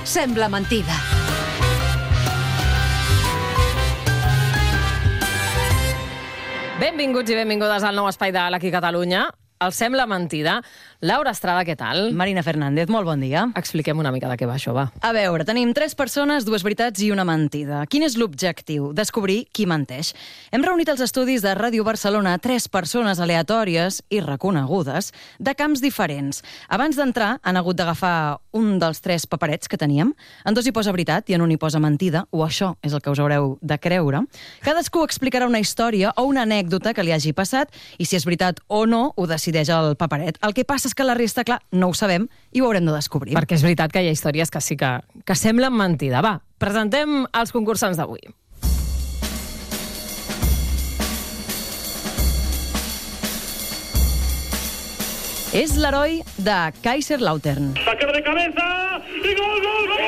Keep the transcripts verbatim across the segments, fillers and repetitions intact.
Sembla mentida. Benvinguts i benvingudes al nou espai de l'Aquí Catalunya. El Sembla mentida. Laura Estrada, què tal? Marina Fernández, molt bon dia. Expliquem una mica de què va això, va. A veure, tenim tres persones, dues veritats i una mentida. Quin és l'objectiu? Descobrir qui menteix. Hem reunit als estudis de Ràdio Barcelona tres persones aleatòries i reconegudes de camps diferents. Abans d'entrar, han hagut d'agafar un dels tres paperets que teníem. En dos hi posa veritat i en un hi posa mentida, o això és el que us haureu de creure. Cadascú explicarà una història o una anècdota que li hagi passat i si és veritat o no ho decideix el paperet. El que passa és que la resta, clar, no ho sabem i ho haurem de descobrir. Perquè és veritat que hi ha històries que sí que, que semblen mentida. Va, presentem els concursants d'avui. És l'heroi de Kaiserslautern. Saque de cabeza i gol, gol, gol!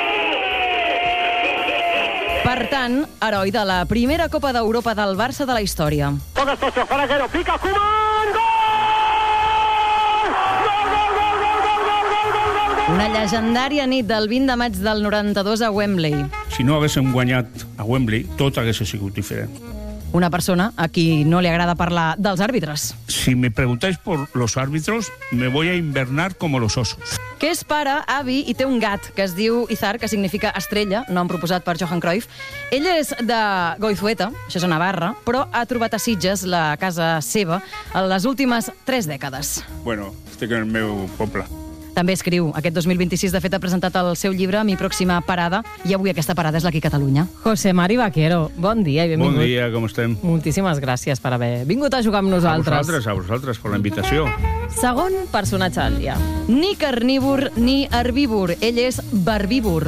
Per tant, heroi de la primera Copa d'Europa del Barça de la història. Con esto se juega Guero, pica, Koeman, gol! Una llegendària nit del vint de maig del noranta-dos a Wembley. Si no haguéssim guanyat a Wembley, tot hagués sigut diferent. Una persona a qui no li agrada parlar dels àrbitres. Si me preguntáis por los árbitros, me voy a invernar como los osos. Que és pare, avi i té un gat que es diu Izar, que significa estrella, nom proposat per Johan Cruyff. Ell és de Goizueta, això és a Navarra, però ha trobat a Sitges la casa seva en les últimes tres dècades. Bueno, estic en el meu poble. També escriu. Aquest dos mil vint-i-sis, de fet, ha presentat el seu llibre Mi pròxima parada, i avui aquesta parada és l'Aquí Catalunya. José Mari Vaquero, bon dia i benvingut. Bon dia, com estem? Moltíssimes gràcies per haver vingut a jugar amb nosaltres. A vosaltres, a vosaltres, per la invitació. Segon personatge del dia. Ni carnívor ni herbívor. Ell és verbívor.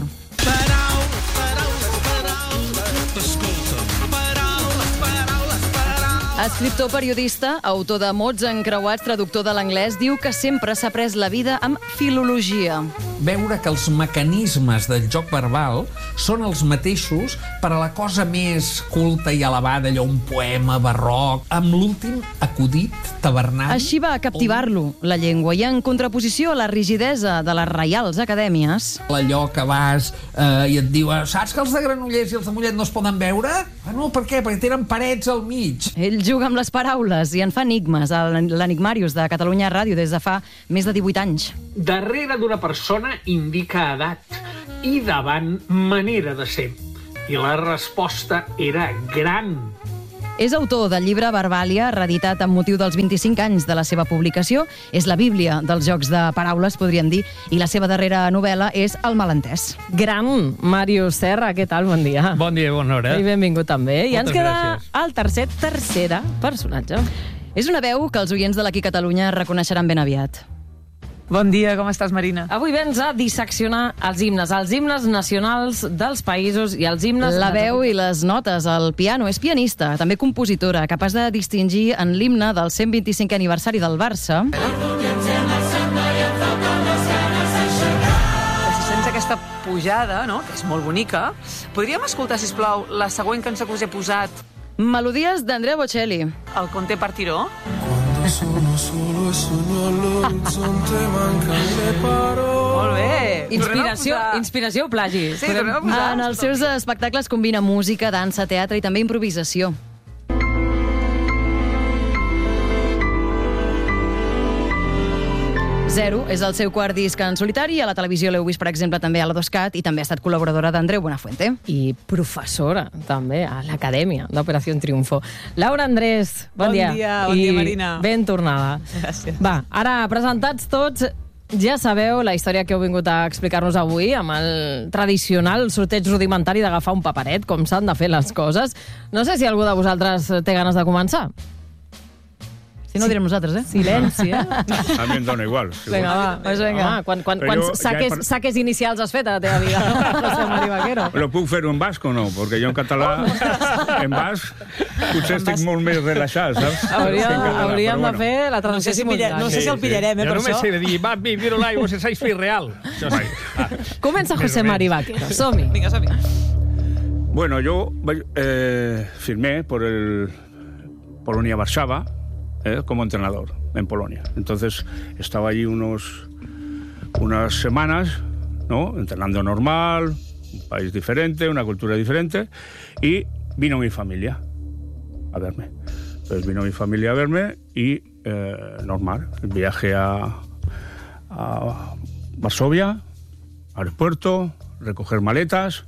Escriptor, periodista, autor de mots encreuats, traductor de l'anglès, diu que sempre s'ha pres la vida amb filologia. Veure que els mecanismes del joc verbal són els mateixos per a la cosa més culta i elevada, allò un poema barroc, amb l'últim acudit tavernari. Així va captivar-lo, la llengua, i en contraposició a la rigidesa de les reials acadèmies... Allò que vas eh, i et diu, saps que els de Granollers i els de Mollet no es poden veure? Ah, no, per què? Perquè tenen parets al mig. Ell juga amb les paraules i en fa enigmes a l'Enigmàrius de Catalunya Ràdio des de fa més de divuit anys. Darrere d'una persona indica edat i davant manera de ser. I la resposta era gran. És autor del llibre Verbàlia, reeditat amb motiu dels vint-i-cinc anys de la seva publicació. És la bíblia dels jocs de paraules, podríem dir, i la seva darrera novel·la és El malentès. Gran Màrius Serra, què tal? Bon dia. Bon dia, bona hora. I benvingut també. I ens Moltes queda gràcies. el tercer, tercera personatge. És una veu que els oients de l'Aquí Catalunya reconeixeran ben aviat. Bon dia, com estàs, Marina? Avui vens a disseccionar els himnes, els himnes nacionals dels països i els himnes... La veu i les notes, el piano. És pianista, també compositora, capaç de distingir en l'himne del cent vint-i-cinquè aniversari del Barça. Si sents aquesta pujada, no?, que és molt bonica, podríem escoltar, sisplau, la següent cançó que us he posat, Melodies d'Andrea Bocelli. El Conte Partiró? Molt bé. Inspiració, inspiració o plagi? Sí, tornem a posar. En els seus espectacles combina música, dansa, teatre i també improvisació. Zero és el seu quart disc en solitari. A la televisió l'heu vist, per exemple, també a la Doscat, i també ha estat col·laboradora d'Andreu Buenafuente. I professora, també, a l'Acadèmia d'Operació Triunfo. Laura Andrés, bon, Bon dia. dia, bon dia, Marina. I ben tornada. Gràcies. Va, ara, presentats tots, ja sabeu la història que heu vingut a explicar-nos avui, amb el tradicional sorteig rudimentari d'agafar un paperet, com s'han de fer les coses. No sé si algú de vosaltres té ganes de començar. Si no, ho direm nosaltres, eh? Silenci, eh? A mi em dona igual. Si Vinga, vols. va, pues vinga. Home, quan, quan, Però quants jo ja he saques, par- saques inicials has fet a la teva vida, José Mari Vaquero? Lo puc fer en basc o no? Perquè jo en català, en basc, potser estic molt més relaxat, saps? Hauria, Que en català, hauríem però de fer la No transició sé si, pilla, no sé si el pillarem, eh, Jo per només això. sé de dir, va, mi, miro l'aigua, se saps fer real. Això sí. Comença José Mari Vaquero, som-hi. Vinga, som-hi. Bueno, yo eh, firmé por el Polonia-Varsava eh, como entrenador en Polonia. Entonces estaba allí unos, unas semanas ¿no? Entrenando normal, un país diferente, una cultura diferente, y vino mi familia a verme. Entonces vino mi familia a verme y eh, normal, el viaje a, a Varsovia, aeropuerto, recoger maletas,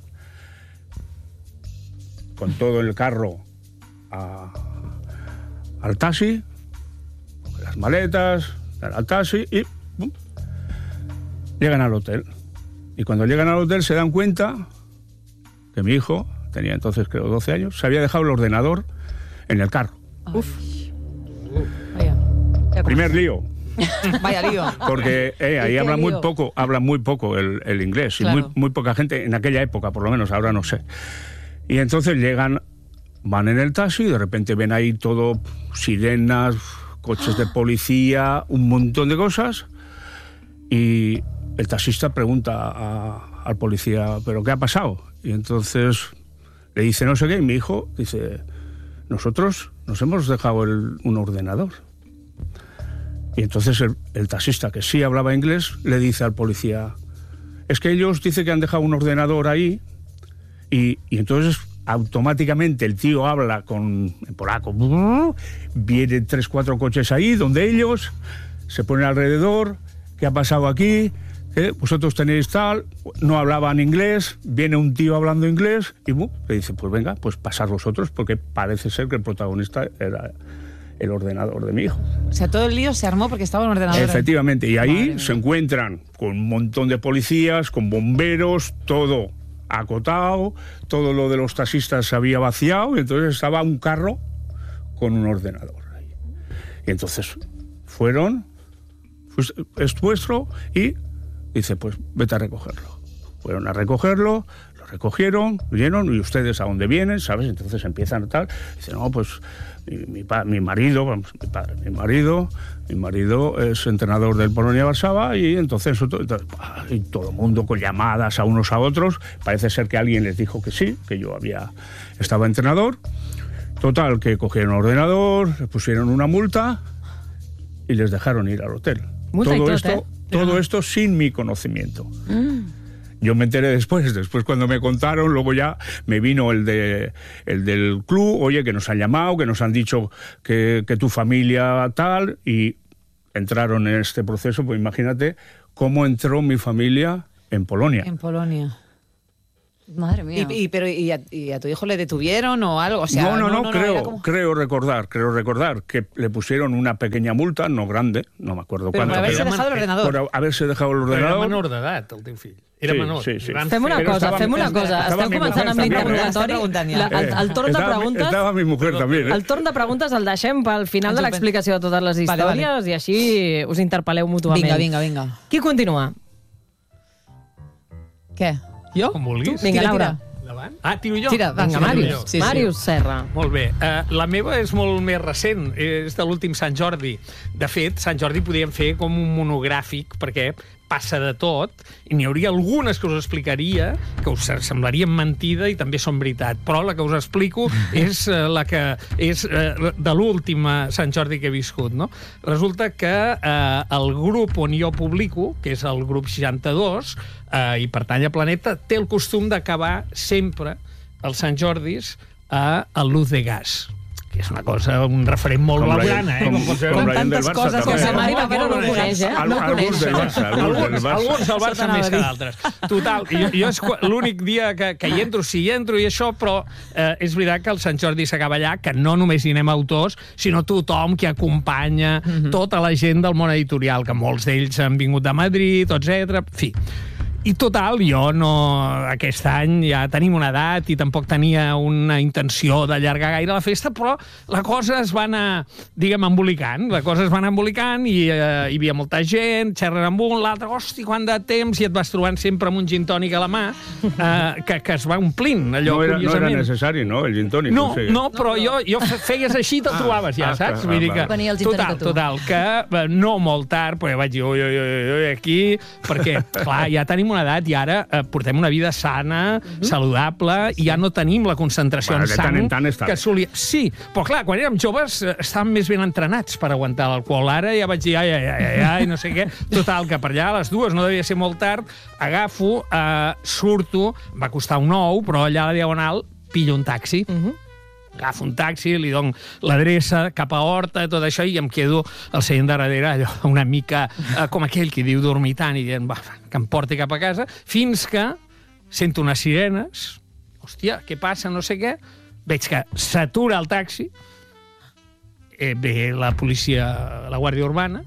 con todo el carro a, al taxi, las maletas, al taxi y ¡pum! Llegan al hotel. Y cuando llegan al hotel se dan cuenta que mi hijo, tenía entonces creo doce años, se había dejado el ordenador en el carro. Uf. Vaya. Primer lío. Vaya lío. Porque eh, ahí qué hablan muy lío? poco, hablan muy poco el, el inglés. Claro. Y muy, muy poca gente, en aquella época por lo menos, ahora no sé. Y entonces llegan, van en el taxi y de repente ven ahí todo, sirenas, coches de policía, un montón de cosas. Y el taxista pregunta a, al policía, ¿pero qué ha pasado? Y entonces le dice no sé qué, y mi hijo dice, nosotros nos hemos dejado el, un ordenador. Y entonces el, el taxista, que sí hablaba inglés, le dice al policía, es que ellos dicen que han dejado un ordenador ahí, y, y entonces automáticamente el tío habla con en polaco, vienen tres, cuatro coches ahí, donde ellos se ponen alrededor, ¿qué ha pasado aquí? ¿Eh? Vosotros tenéis tal, no hablaban inglés, viene un tío hablando inglés, y ¡bum! Le dice, pues venga, pues pasad vosotros, porque parece ser que el protagonista era el ordenador de mi hijo. O sea, todo el lío se armó porque estaba en ordenador. Efectivamente, y ahí Madre se mía. encuentran con un montón de policías, con bomberos, todo acotado, todo lo de los taxistas se había vaciado, y entonces estaba un carro con un ordenador ahí. Y entonces fueron, pues, es vuestro, y dice, pues vete a recogerlo. Fueron a recogerlo, lo recogieron, vinieron, y ustedes a dónde vienen, ¿sabes? Entonces empiezan a tal, dice, no, pues mi, mi, pa, mi marido, vamos, mi padre, mi marido, mi marido es entrenador del Polonia Varsovia, y entonces, entonces y todo el mundo con llamadas a unos a otros, parece ser que alguien les dijo que sí, que yo había, estaba entrenador. Total, que cogieron el ordenador, les pusieron una multa y les dejaron ir al hotel. Multa y todo tot, esto, eh? todo esto sin mi conocimiento. Yo me enteré después, después cuando me contaron, luego ya me vino el de el del club, oye, que nos han llamado, que nos han dicho que, que tu familia tal, y entraron en este proceso, pues imagínate cómo entró mi familia en Polonia. En Polonia. Madre mía. Y, y, pero, ¿y a, ¿Y a tu hijo le detuvieron o algo? O sea, no, no, no, no, creo, era como- creo recordar, creo recordar que le pusieron una pequeña multa, no grande, no me acuerdo Pero cuánto. por haberse pero- dejado el ordenador. por haberse dejado el Però era ordenador. menor d'edat, el teu fill. Era Sí, menor. sí, sí. Van Fem una fer- Però cosa, estava- fem una estava cosa. mi Estem començant mujer amb també, l'interrogatori. eh? Preguntant ja. La- El, el torn de estava, preguntes... Estava mi mujer també. Eh? El torn de preguntes el deixem pel final de l'explicació de totes les Vale, històries vale. i així us interpel·leu mútuament. Vinga, vinga, vinga. Qui continua? Què? Jo? Com vulguis. Vinga, Tira, Laura. tira. Endavant. Ah, tiro jo? Tira, va, Vinga, sí, Màrius. tiro jo. Sí, sí. Màrius Serra. Molt bé. Uh, la meva és molt més recent, és de l'últim Sant Jordi. De fet, Sant Jordi podríem fer com un monogràfic, perquè passa de tot, i n'hi hauria algunes que us explicaria, que us semblarien mentida i també són veritat, però la que us explico és uh, la que és uh, de l'última Sant Jordi que he viscut, no? Resulta que uh, el grup on jo publico, que és el grup seixanta-dos, uh, i pertany a Planeta, té el costum d'acabar sempre els Sant Jordis a, a Luz de Gas, que és una cosa, un referent molt Com la- blaugrana, eh? com- Com pot ser. com la gent del tantes Barça, coses també. que Que Mari Vaquero no el coneix, eh? Al- No el alguns coneix. del Barça, alguns del Alguns, Barça. alguns del Això Barça t'anava més a que dir. d'altres. Total, jo, jo és qu- l'únic dia que, que hi entro, sí hi entro i això, però eh, és veritat que el Sant Jordi s'acaba allà, que no només hi anem autors, sinó tothom que acompanya, Mhm. tota la gent del món editorial, que molts d'ells han vingut de Madrid, etcètera. En fi. I total, jo no... Aquest any ja tenim una edat i tampoc tenia una intenció d'allargar gaire la festa, però la cosa es va anar, diguem, embolicant. La cosa es va anar embolicant i eh, hi havia molta gent, xerren amb un, l'altre, hosti, quant de temps, i et vas trobant sempre amb un gin tònic a la mà, eh, que, que es va omplint, allò, No era, no era curiosament. necessari, no, el gin tònic? No, o sigui. no, però jo, jo fe- feies així i te'l Ah, trobaves ja, ah, saps? ah, Vull dir que, ah, Venia el gin tònic total, a tu. total, que eh, no molt tard, però vaig dir, ui, ui, ui, ui, aquí, perquè, clar, ja tenim tenim una edat i ara eh, portem una vida sana, mm-hmm. saludable, i ja no tenim la concentració bueno, en sang tant en tant està que bé. solia... Sí, però clar, quan érem joves eh, estàvem més ben entrenats per aguantar l'alcohol. Ara ja vaig dir, ai, ai, ai, ai, ai, no sé què. Total, que per allà a les dues, no devia ser molt tard, agafo, eh, surto, va costar un ou, però allà a la Diagonal pillo un taxi. Mm-hmm. Agafo un taxi, li dono l'adreça cap a Horta, tot això, i em quedo al seient de darrere, allò, una mica eh, com aquell que diu dormitant i dient, va, que em porti cap a casa, fins que sento unes sirenes, hòstia, què passa, no sé què, veig que s'atura el taxi, eh, ve la policia, la Guàrdia Urbana,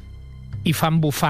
i fan bufar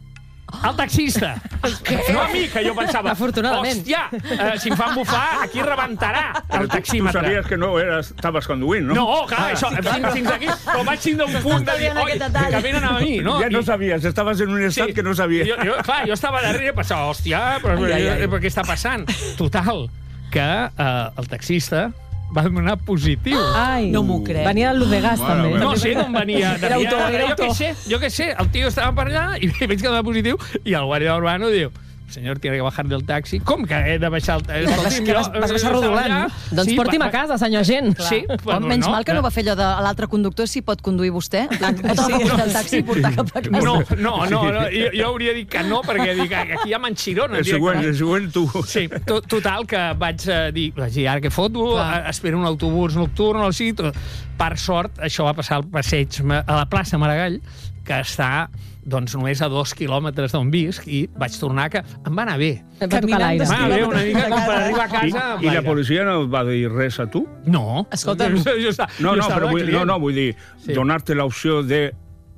el taxista. No a mi, que jo pensava, afortunadament. hòstia, eh, si em fan bufar, aquí rebentarà el Tu taxímetre. sabies que no eres, estaves conduint, no? No, clar, això, fins, fins aquí, però vaig tindre un punt de dir, oi, que venen a mi, no? Ja no I- sabies, estaves en un estat que no sabies. Jo, jo, clar, jo estava darrere i pensava, hòstia, però, Ai, ai, ai. però què està passant? Total, que eh, el taxista va donar positiu. Ai, No m'ho crec. Venia del Ludegas, Bueno, també. bueno. No sé d'on venia. Era Devia- autor, era jo què autor. sé, jo què sé. El tio estava per allà i veig que dona positiu i el guàrdia urbano diu, senyor, tiene que bajar del taxi. Com que he de baixar el taxi? Vas- que vas- vas baixar rodolant. Doncs porti'm a casa, senyor agent. Sí, Oh, però menys mal que no va fer allò de l'altre conductor si pot conduir vostè. En plan, pot agafar el taxi i portar cap a casa. No, no, no, no. Jo, jo hauria dit que no, perquè dic, aquí hi ha manxirones. El següent, el següent tu. Sí, to total, que vaig eh, dir, vaig dir, ara què foto, Clar. eh, espero un autobús nocturn o així. tot. Per sort, això va passar al passeig, Ma- a la plaça Maragall, que està doncs, només a dos quilòmetres d'on visc, i vaig tornar que em va anar bé. Em va tocar l'aire. Em va anar bé una mica com per arribar a I, casa. amb I la l'aire. policia no et va dir res a tu? No. Escolta'm. Jo, jo, esta- No, jo no, estava però de vull, no, client. no, vull dir, Sí. donar-te l'opció de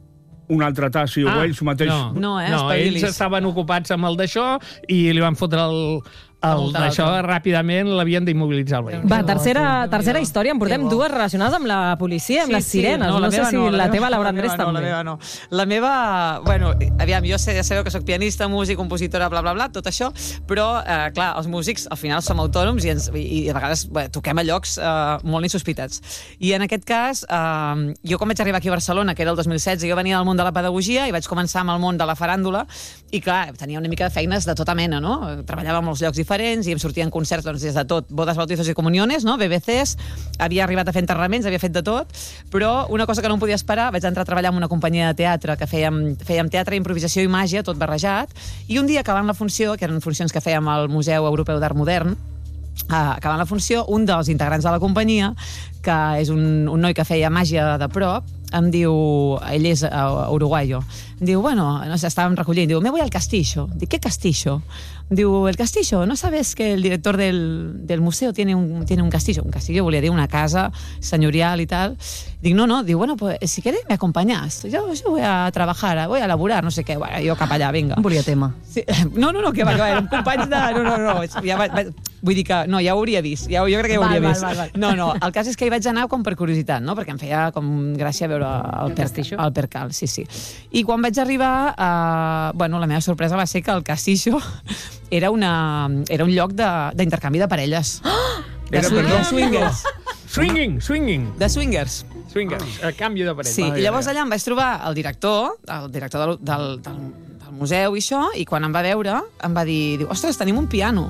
un altre taxi o ells mateix. No, No, eh, no espavilis. ells estaven ocupats amb el d'això i li van fotre el, el multa d'això l'altre. ràpidament, l'havien d'immobilitzar el vehicle. Va, tercera, tercera història. En portem dues relacionades amb la policia, amb les sirenes. No, la sé meva si no, la, meva teva, no, Laura la Andrés, meva no, també. La meva no. La meva... Bueno, aviam, jo sé, ja sabeu que sóc pianista, músic, compositora, bla, bla, bla, tot això, però, eh, clar, els músics al final som autònoms i, ens, i, i a vegades bé, toquem a llocs eh, molt insospitats. I en aquest cas, eh, jo quan vaig arribar aquí a Barcelona, que era el dos mil setze, jo venia del món de la pedagogia i vaig començar amb el món de la faràndula i, clar, tenia una mica de feines de tota mena, no? Treballava en molts llocs diferents i em sortien concerts doncs, des de tot, bodes, bautizos i comuniones, no? B B Cs, havia arribat a fer enterraments, havia fet de tot, però una cosa que no em podia esperar, vaig entrar a treballar en una companyia de teatre que fèiem, fèiem teatre, improvisació i màgia, tot barrejat, i un dia acabant la funció, que eren funcions que fèiem al Museu Europeu d'Art Modern, Uh, acabant la funció, un dels integrants de la companyia, que és un, un noi que feia màgia de prop, em diu, ell és uh, uruguayo, em diu, bueno, no sé, estàvem recollint, diu, me voy al castillo. Dic, ¿qué castillo? Diu, el castillo, ¿no sabes que el director del, del museo tiene un, tiene un castillo? Un castillo volia dir una casa senyorial y tal. Dic, no, no, diu, bueno, pues si quieres me acompañas. Yo, yo voy a trabajar, voy a laburar, no sé què. Bueno, jo cap allà, vinga. Em volia tema. Sí. No, no, no, que va, que va, érem companys de... No, no, no, ja va, va, vull dir que... No, ja ho hauria vist, ja, jo crec que ja ho Val, hauria val, vist. val, val. No, no, el cas és que hi vaig anar com per curiositat, no? Perquè em feia com gràcia veure el, per, castillo. el percal, sí, sí. I quan vaig arribar, eh, bueno, la meva sorpresa va ser que el castillo era, una, era un lloc de- d'intercanvi de, de parelles. De, Era, swing, perdó? de swingers. Swinging, swinging. De swingers. Swingers, a canvi de paret. Sí, i llavors allà em vaig trobar el director, el director del, del, del, del museu i això, i quan em va veure, em va dir, diu, ostres, tenim un piano.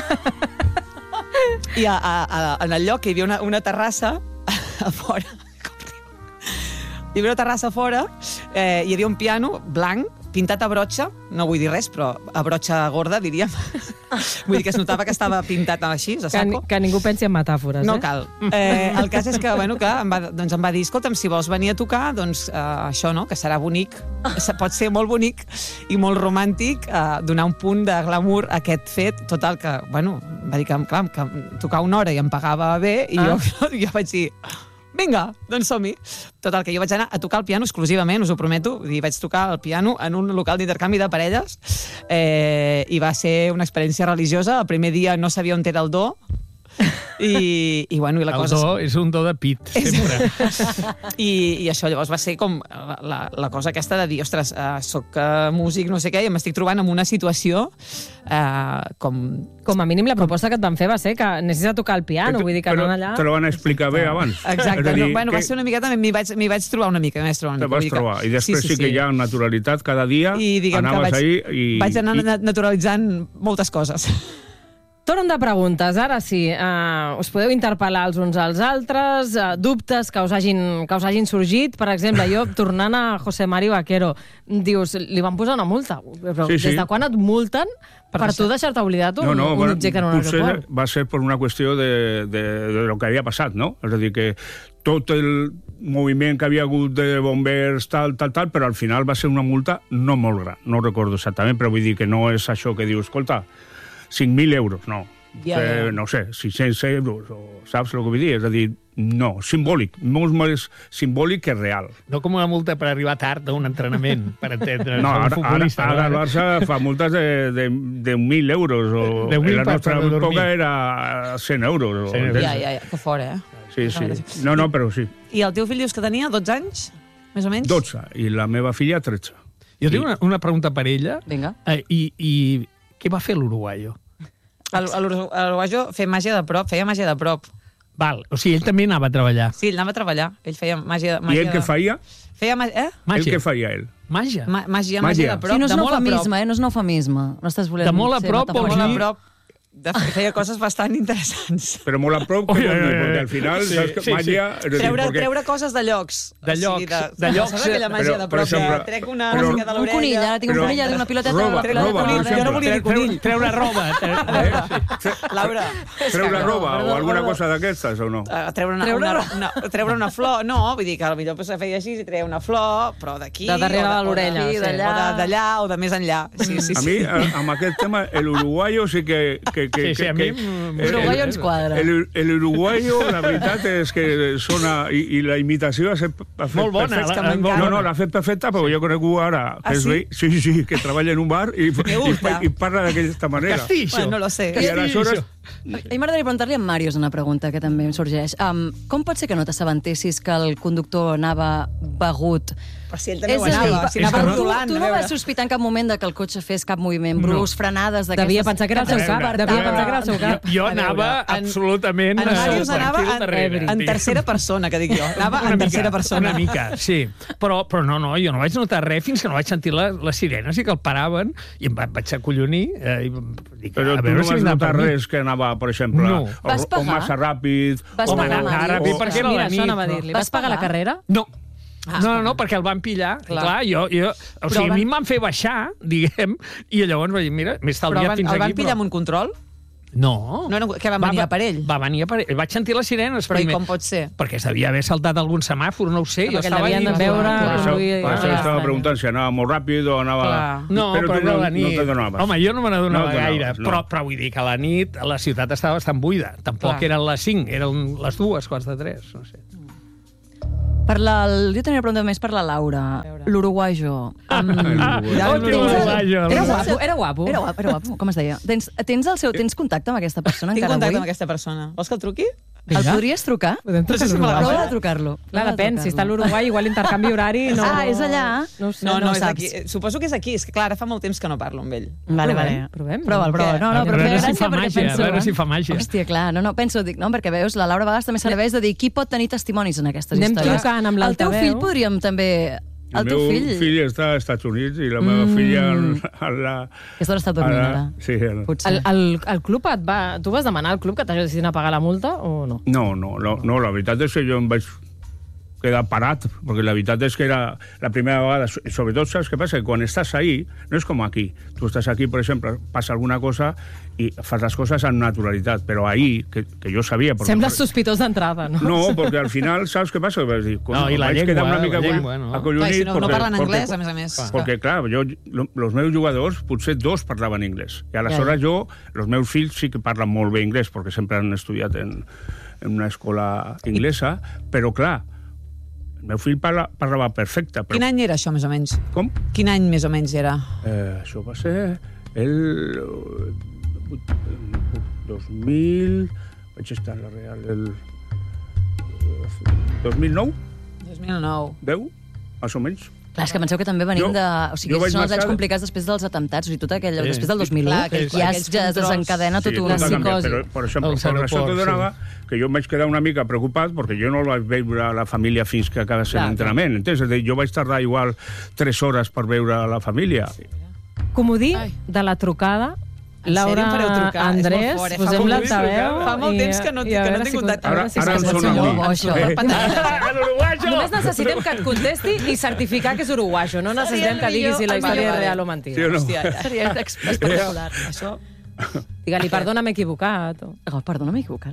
I a, a, a, en el lloc hi havia una, una terrassa a fora. Hi havia una terrassa a fora, eh, hi havia un piano blanc, pintat a brotxa, no vull dir res, però a brotxa gorda, diríem. Vull dir que es notava que estava pintat així, a Que, ni- saco. que ningú pensi en metàfores, No eh? cal. Eh, el cas és que, bueno, que em va, doncs em va dir, escolta'm, si vols venir a tocar, doncs eh, això, no?, que serà bonic, se- pot ser molt bonic i molt romàntic, eh, donar un punt de glamour a aquest fet, total, que, bueno, em va dir que, clar, que tocar una hora i em pagava bé, i Ah. jo, jo vaig dir, vinga, doncs som-hi. Total, que jo vaig anar a tocar el piano exclusivament, us ho prometo, i vaig tocar el piano en un local d'intercanvi de parelles, eh, i va ser una experiència religiosa. El primer dia no sabia on era el do, I, i, bueno, i la El cosa... do és un do de pit, sempre. I, I això llavors va ser com la, la cosa aquesta de dir, ostres, uh, soc uh, músic, no sé què, i m'estic trobant en una situació uh, com... Com a mínim la proposta que et van fer va ser que necessita tocar el piano, vull dir que Però anant allà... te lo van explicar bé abans. Exacte, És a dir, no, bueno, va que ser una miqueta, m'hi vaig, m'hi vaig trobar una mica, m'hi vaig trobar una te mica. vas vull dir que- trobar. I després sí, sí, que hi ha naturalitat cada dia, I diguem que anaves vaig, ahí i... vaig anar i, naturalitzant moltes coses. Torn de preguntes, ara sí. Uh, us podeu interpel·lar els uns als altres, uh, dubtes que us, hagin, que us hagin sorgit. Per exemple, jo, tornant a José Mari Vaquero, dius, li van posar una multa. Però Sí, sí. des de quan et multen per, per tu deixar-te oblidat un, no, no, un bueno, objecte en un potser aeroport? va ser per una qüestió de, de, de lo que havia passat, no? És a dir, que tot el moviment que havia hagut de bombers, tal, tal, tal, però al final va ser una multa no molt gran, no recordo exactament, però vull dir que no és això que dius, escolta, cinc mil euros, no. Ja, ja. Eh, no sé, sis-cents euros, o, saps el que vull dir? És a dir, no, simbòlic, molt més simbòlic que real. No com una multa per arribar tard a un entrenament, per entendre. No, un ara, ara, futbolista, ara el no? Barça fa multes de, de, de mil euros, o deu mil en la per- nostra per dormir. època era cent euros. O, cent euros. entens? Ja, ja, ja, que fora, eh? Sí, sí. No, no, però sí. I el teu fill dius que tenia dotze anys, més o menys? dotze, i la meva filla tretze. Jo tinc una, una pregunta per ella. Vinga. Eh, i, I què va fer l'uruguaio? A l'Uruguayo feia màgia de prop, feia màgia de prop. Val, o sigui, ell també anava a treballar. Sí, ell anava a treballar. Ell feia màgia, I màgia ell què de... feia? Feia màgia... Eh? El Màgia. què feia ell? Màgia. Ma màgia, Màgia. màgia de prop, Sí, no és de un molt a prop. eufemisme, eh? No és un eufemisme. No estàs volent De molt a ser prop vols Molt a metafòric. dir- prop. De, feia coses bastant interessants. Però molt a prop, Oi, què vol oi, dir? oi, oi. Perquè al final, Sí, saps que sí, sí. màgia... és a dir, Treure, perquè- treure coses de llocs. De llocs, de, de llocs. Saps aquella màgia Però, de per prop? exemple, que trec una però- música de Un conill, l'orella. ara tinc un Però- conill, ara tinc una piloteta. Roba, pilota roba, de per conill. exemple. Jo no volia dir conill. Treure roba. Tre- Laura, Treure roba o Perdó, alguna perdó. cosa d'aquestes o no? Uh, treure, una, Treure una, ro- una, treure una flor, no, vull dir que potser pues, feia així i treia una flor, però d'aquí... De darrere o de l'orella, o sí. d'allà, o de- d'allà, o de més enllà. Sí, sí, A sí. mi, a- amb aquest tema, el uruguayo sí que... que, que Sí, sí, a que- mi que- m- el- Uruguayo el- ens quadra. El, el uruguayo, la veritat és que sona... I, i la imitació ha fet, ha fet Molt bona, perfecta. la- molt No, bona. no, l'ha fet perfecta, però jo conec ara Ah, que és sí? veí, sí, sí, sí, que treballa en un bar i, Me i, gusta. i parla d'aquesta manera. Castillo. Bueno, no lo sé. I aleshores... A mi m'agradaria preguntar-li a en Màrius una pregunta que també em sorgeix. Um, com pot ser que no t'assabentessis que el conductor anava begut? Però si ell també És ho a dir, anava, si és anava que no- rodolant, tu a no veure. vas sospitar en cap moment de que el cotxe fes cap moviment brusc, frenades d'aquestes... Devia pensar que era el seu cap, despertava. devia pensar que era el seu cap. Jo A veure, anava en- absolutament... En eh, Màrius anava tranquil en, darrere, en diguem. tercera persona, que dic jo. Anava Una en mica, tercera persona. Una mica, sí. Però, però no, no, jo no vaig notar res fins que no vaig sentir la, les sirenes i que el paraven i em va, vaig acollonir. Eh, i dic, Però a tu veure no si vas vindran notar per mi. res que anava, per exemple, No. o, Vas o pagar? massa ràpid... Vas o, Home, pagar, no, Màrius? ara bé, o- perquè era Mira, la això nit. anava a dir-li. Vas Vas pagar la pagar? carrera? No. No, no, no, perquè el van pillar. Clar, clar jo, jo, o sigui, el a mi van- em van fer baixar, diguem, i llavors vaig dir, mira, m'he Però estalviat el van, fins el van aquí. pillar però... amb un control? No. No, no, que van venir a per ell? Va venir a per ell. Vaig sentir les sirenes Però i primer. com pot ser? Perquè s'havia haver saltat algun semàfor, no ho sé. Perquè jo estava l'havien allí... de veure. Per això, conduir- per això Ah, estava estrany. preguntant si anava molt ràpid o anava... Clar. No, però, tu era no, la nit. no t'adonaves. Home, jo no me n'adonava No t'adonaves, gaire, no. però, però vull dir que a la nit la ciutat estava bastant buida. Tampoc Clar. eren les cinc, eren les dues, quarts de tres, no sé. Per la, jo tenia una pregunta més per la Laura. L'uruguayo. Um, L'uruguayo. Oh, tens que el- uruguayo. Era tens el guapo, seu- era guapo. Era guapo, era guapo. Com es deia? Tens, tens, el seu, tens contacte amb aquesta persona Tinc encara contacte avui? amb aquesta persona. Vols que el truqui? El podries trucar? Podem No sé si me la Prova Prova de trucar-lo. Clar, Prova de depèn. Si està a trucar-lo. l'Uruguai, igual l'intercanvi horari no... Ah, és allà? No ho sé. No, no, no és saps. aquí. Eh, Suposo que és aquí. És que, clar, ara fa molt temps que no parlo amb ell. Vale, Provem, vale. provem. Prova'l, prova. Què? No, no, A però veure feia si gràcia fa perquè màgia, penso... a veure si fa màgia. Hòstia, clar, no, no, penso, dic, no, perquè veus, la Laura a vegades també serveix de dir qui pot tenir testimonis en aquestes Anem històries. trucant amb El teu l'altaveu. fill podríem també... El, El teu meu fill... fill està als Estats Units i la meva Mm. filla a la... Aquesta hora està dormint, a ara. la- Sí, a la- Potser. El, el, el club et va... Tu vas demanar al club que t'ajudessin a pagar la multa o no? No, no, no, no, la veritat és que jo em vaig quedar parat, perquè la veritat és que era la primera vegada, so- sobretot saps què passa? Que quan estàs ahí, no és com aquí. Tu estàs aquí, per exemple, passa alguna cosa i fas les coses amb naturalitat, però ahí, que, que jo sabia... Perquè, Sembles sospitós d'entrada, no? No, perquè al final, saps què passa? Vas dir, No, i la vaig llengua, quedar una la mica llengua, no? acollonit... Clar, si no, no perquè- parlen perquè- anglès, a més a més. Perquè, clar, jo, lo- los meus jugadors, potser dos parlaven anglès. I aleshores jo, els meus fills sí que parlen molt bé anglès, perquè sempre han estudiat en, en una escola inglesa, però, clar, el meu fill parla, parlava perfecte. Però, Quin any era això, més o menys? Com? Quin any més o menys era? Eh, això va ser el... eh, dos mil... Vaig estar a la Real el dos mil nou, dos mil nou. deu, més o menys. Clar, és que penseu que també venim Jo- de... O sigui, jo vaig són els anys marxar- complicats després dels atemptats, o sigui, tot aquell... Sí. Després del dos mil u, Clar, aquells- ja, aquells es- ja es controls. desencadena tot tot una ha canviat, psicosi. però, per exemple, Els per això aeroports, te donava que jo em vaig quedar una mica preocupat perquè jo no vaig veure a la família fins que acaba sent Clar, l'entrenament. Entens? És a dir, jo vaig tardar igual tres hores per veure a la família. Comodí Ai. de la trucada. En sèrio, Laura, em fareu trucar? És molt Andrés, fort, eh? Fa posem molt l'altaveu. Fa molt i- temps que no- i que a no veure tinc si contacte. a veure Ara- si ara em pot sona ser a mi. uruguaixo. Eh? Només necessitem que et contesti i certificar que és uruguaixo. No necessitem que diguis si la història és real o mentida. Sí o no? Hòstia, ja. Seria espectacular. Això... Digue-li, perdona, m'he equivocat. o- Oh, perdona, m'he equivocat.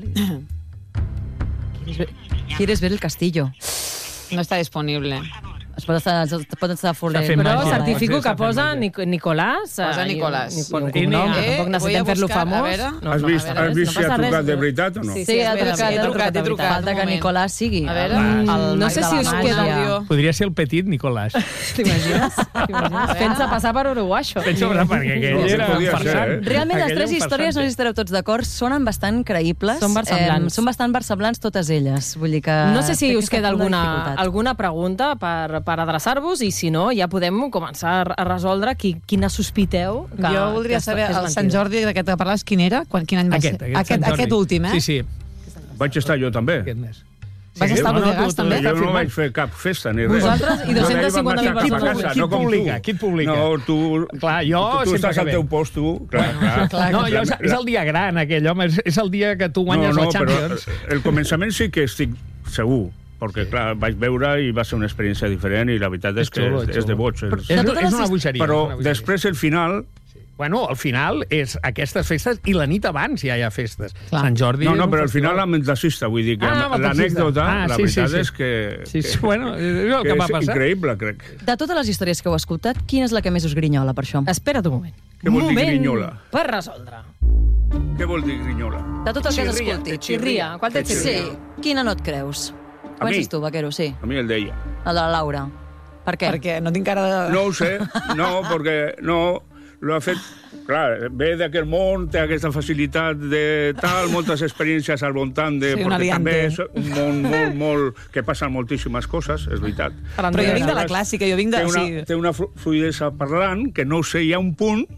¿Quieres ver el castillo? No està disponible. Es pot estar, es pot estar foler. Està fent Però màgia. certifico Sí, que està fent posa màgia. Nic Nicolàs. Posa eh, i- Nicolàs. i un I cognom, Nea. tampoc Eh, necessitem voy a fer-lo buscar, a famós. veure. No, Has no, vist, a veure, has vist no si ha passa res. trucat de veritat o no? Sí, Sí, ha espera, trucat, he ha trucat, he de trucat. Falta un que moment. Nicolàs sigui. A veure. el- el No mag sé de si la us màgia. queda Àudio. Podria ser el petit Nicolàs. T'imagines? T'imagines? Fent-se passar per uruguaixo. Penso perquè aquell Sí, era podia un ser, farsant. eh? Realment, les Aquell tres era un històries, no sé farsante. si estareu tots d'acord, sonen bastant creïbles. Són versemblants. Eh, són bastant versemblants totes elles. Vull dir que... No sé si crec que us està queda a punt de alguna, dificultat. alguna pregunta per, per adreçar-vos i si no, ja podem començar a resoldre qui, quina sospiteu que, Jo voldria que saber, és el mentida. Sant Jordi d'aquest que parlaves, quin era? Quan, quin any va Aquest, ser? aquest, Sant Jordi. aquest últim, eh? Sí, sí. Vaig estar jo també. Aquest mes. Vas estar al Bodegas, també? Jo no vaig fer cap festa ni res. Vosaltres i Jo dos-centes d'ahir vam cinquanta mil marxar cap a persones. casa, Qui no com publica? tu. Qui publica? No, tu... Clar, jo tu, tu sempre estàs que al ve. teu post, tu. Clar, clar. Clar, No, jo, La- és, la- és el dia gran, aquell, home. És, és el dia que tu guanyes no, no, la Champions. Però el començament sí que estic segur, perquè, clar, vaig veure i va ser una experiència diferent i la veritat és, És que xulo, és, és és de xulo. boig. Però És... és, totes és les una his- bogeria. Però una bogeria. després, el final... Bueno, al final és aquestes festes i la nit abans ja hi ha festes. Clar. Sant Jordi... No, és no, un però al festival. final amb el taxista, vull dir que Ah, amb amb el taxista. l'anècdota, Ah, la sí, veritat sí, sí. és que... Sí, sí, que- bueno, és el que, que va és passar. increïble, crec. De totes les històries que heu escoltat, quina és la que més us grinyola, per això? Espera't un moment. Què vol dir moment grinyola? per resoldre. Què vol dir grinyola? De tot el que has Xirria, escoltat. Xirria. Qual t'ets Sí. xirria? Quina no et creus? A Ho mi? penses tu, Vaquero? Sí. A mi el deia. El de la Laura. Per què? Perquè no tinc cara de... No ho sé, no, perquè no lo ha fet... Clar, ve d'aquest món, té aquesta facilitat de tal, moltes experiències al voltant de... Sí, un perquè també aliante. és un món molt, molt... que passen moltíssimes coses, és veritat. Però jo vinc de la clàssica, jo vinc de... Té O una, sigui, té una flu- fluïdesa parlant que no ho sé, hi ha un punt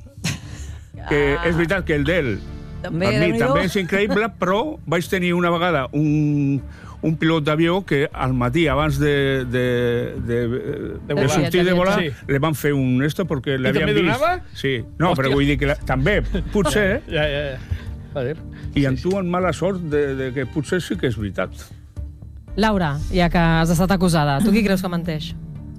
que és veritat que el d'ell També, per mi Déu-n'hi-do. també és increïble, però vaig tenir una vegada un, un pilot d'avió que al matí, abans de, de, de, de, de volar. sortir de volar, Sí. le van fer un esto perquè l'havien també vist. donava? Sí. No, Hòstia. però vull dir que la, també, potser, Ja, ja, ja. Joder. i en tu en mala sort de, de que potser sí que és veritat. Laura, ja que has estat acusada, tu qui creus que menteix?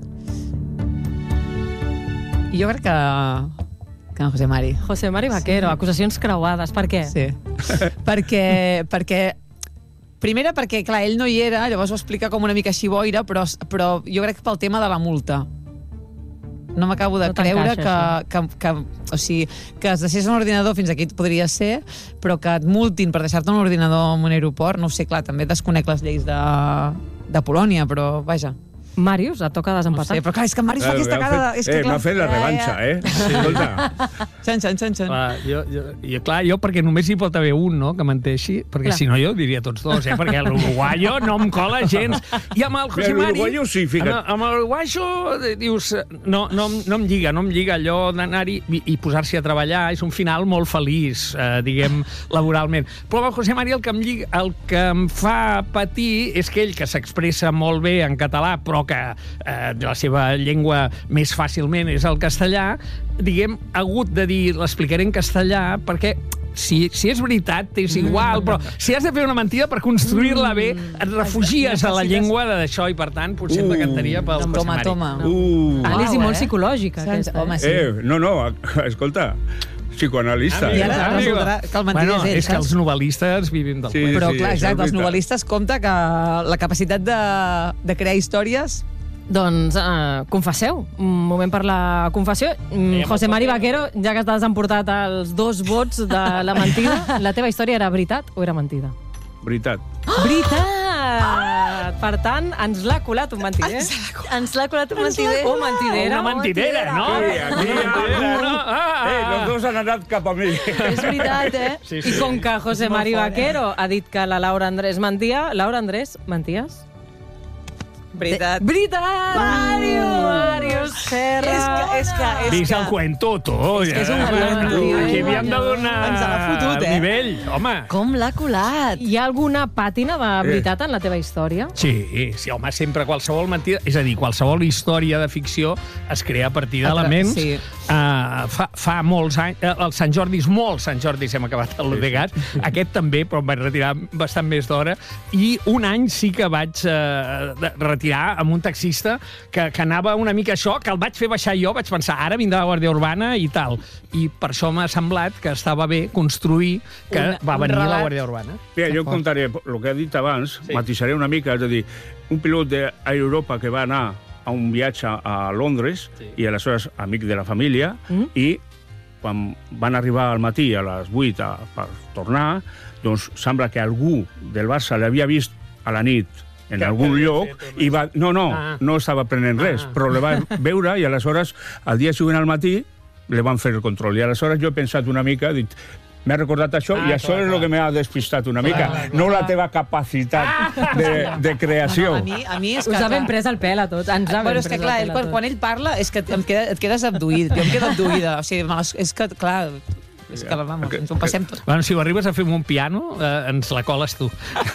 jo crec que... que en José Mari. José Mari Vaquero, acusacions creuades. Per què? Sí. perquè, perquè primera perquè, clar, ell no hi era, llavors ho explica com una mica així boira, però, però jo crec que pel tema de la multa. No m'acabo de No creure t'encaixa, que, que, que, o sigui, que es deixés un ordinador fins aquí podria ser, però que et multin per deixar-te un ordinador en un aeroport, no ho sé, clar, també desconec les lleis de, de Polònia, però vaja. Màrius, et toca No desempatar. sé, però clar, és que en Mari fa aquesta M'ha cara... fet- De, és que, eh, clar, m'ha fet la revanxa, eh? Escolta, Xan, xan, xan, xan. Clar, jo, jo, jo, clar, jo perquè només hi pot haver un, no?, que menteixi, perquè Clar. si no jo diria tots dos, eh? Perquè l'uruguaio no em cola gens. I amb el José Mira, Mari... l'uruguaio sí, fica't. Amb, amb l'uruguaio eh, dius... No, no, no em lliga, no em lliga allò d'anar-hi i, i posar-s'hi a treballar. És un final molt feliç, eh, diguem, laboralment. Però amb el José Mari el que, em lliga, el que em fa patir és que ell, que s'expressa molt bé en català, però que eh, la seva llengua més fàcilment és el castellà, diguem, ha hagut de dir, l'explicaré en castellà, perquè si, si és veritat, és igual, però si has de fer una mentida per construir-la bé, et refugies a la llengua d'això i, per tant, potser em decantaria pel José Toma, Mari. toma. uh, Anàlisi Uau, molt eh? psicològica, Xan, aquesta. home, sí. eh, no, no, escolta, psicoanalista. I ara eh? Amigo. resultarà que el mentida bueno, és ell, és que saps? els novel·listes vivim del Sí. sí. Però, sí, clar, això és exacte, els veritat. novel·listes compta que la capacitat de, de crear històries... Doncs uh, confesseu, un moment per la confessió. Mm, José Mari Vaquero, ja que t'has emportat els dos vots de la mentida, la teva història era veritat o era mentida? Veritat. Veritat! veritat. Per tant, ens l'ha colat un mentider. Ens l'ha colat un mentider. Un mentidera. Una mentidera, no? Sí, aquí hi ha algú. no? Ah, ah, Eh, los dos han anat cap a mi. És veritat, eh? Sí, I com que José Mari Vaquero ha dit que la Laura Andrés mentia, Laura Andrés, menties? Veritat. Veritat! Mario! Mario Serra! És que, és que, és Vist que... el cuento, tu. És que és un cuento, eh? Aquí havíem de donar Ens l'ha fotut, eh? nivell, home. Com l'ha colat? Hi ha alguna pàtina de veritat en la teva història? Sí, sí, home, sempre qualsevol mentida... És a dir, qualsevol història de ficció es crea a partir d'elements. Sí. Uh, fa, fa molts anys... Uh, els Sant Jordis, molts Sant Jordis hem acabat el Degat. Aquest també, però em vaig retirar bastant més d'hora. I un any sí que vaig uh, retirar amb un taxista que, que anava una mica això, que el vaig fer baixar jo, vaig pensar, ara vindrà la Guàrdia Urbana i tal. I per això m'ha semblat que estava bé construir que Una- va un venir relat. la Guàrdia Urbana. Mira, jo contaré el que he dit abans, sí. matisaré una mica, és a dir, un pilot d'Europa que va anar a un viatge a Londres sí. i aleshores amic de la família mm. i quan van arribar al matí a les vuit a, per tornar, doncs sembla que algú del Barça l'havia vist a la nit en Que algun havia lloc fet, i va... No, no, Ah. no estava prenent res, Ah. però le va veure i aleshores, al dia següent al matí, le van fer el control. I aleshores jo he pensat una mica, he dit, m'ha recordat això Ah, i això clar, és el clar. que m'ha despistat una mica, clar, no la teva capacitat de, de creació. A mi, a mi és que... Us ha ben clar, pres el pèl a tots. Ens ha ben Bueno, és que pres clar, el ell, pèl a quan, tots. quan ell parla és que em queda, et quedes abduït. Jo em quedo abduïda. O sigui, me les- és que, clar, és que, vamos, ens ho passem tot. Bueno, si ho arribes a fer amb un piano, eh, ens la coles tu.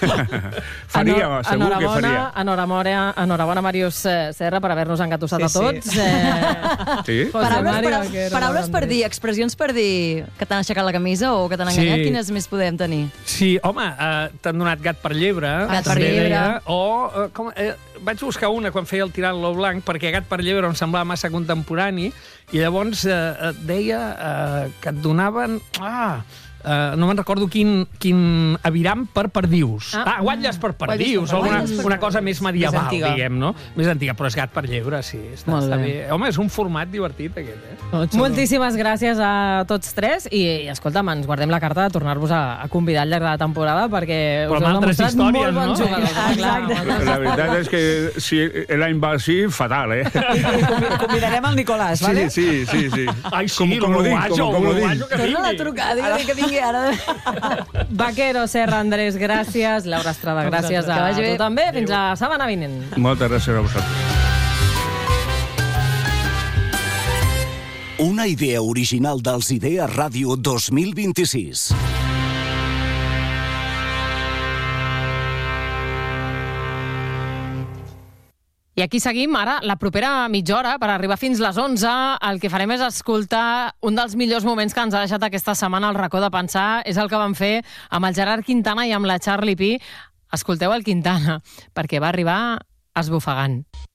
Faria, Enhor- segur que enhorabona, faria. Enhorabona, enhorabona, Màrius eh, Serra, per haver-nos engatussat Sí, a sí. tots. Eh, Sí? José Paraules, Mari para, Vaquero, paraules per Andrés. dir, expressions per dir que t'han aixecat la camisa o que t'han Sí. enganyat, quines més podem tenir? Sí, home, eh, t'han donat gat per llebre. Gat per també llebre. deia, o, eh, com, eh, vaig buscar una quan feia el tirant lo blanc, perquè gat per llebre em semblava massa contemporani, i llavors eh, et deia eh, que et donaven... Ah, Uh, no me'n recordo quin, quin aviram per perdius. Ah. Ah, guatlles per perdius, Guatlles per o una, perdius. una cosa més medieval, Més antiga. diguem, no? Més antiga, però és gat per llebre, sí. Està, Molt està bé. bé. Home, és un format divertit, aquest, eh? Moltíssimes gràcies a tots tres i, i escolta'm, ens guardem la carta de tornar-vos a, a convidar al llarg de la temporada perquè Però us amb heu altres demostrat històries, molt bons no? jugadors. Ah, clar, amb altres La veritat és que si l'any va així, fatal, eh? Convidarem el Nicolàs, Sí, vale? sí, sí, sí. Ai, sí, Com- comodín, l'uruguayo, com- comodín. l'uruguayo que Torna la vingui. trucada, digue-li que vingui ara. Vaquero, Serra, Andrés, gràcies. Laura Estrada, gràcies Que a vagi bé. tu també. Fins la setmana vinent. Moltes gràcies a vosaltres. Una idea original dels Idea Ràdio dos mil vint-i-sis. I aquí seguim ara la propera mitja hora per arribar fins les onze. El que farem és escoltar un dels millors moments que ens ha deixat aquesta setmana al racó de pensar. És el que vam fer amb el Gerard Quintana i amb la Charlie Pi. Escolteu el Quintana, perquè va arribar esbufegant.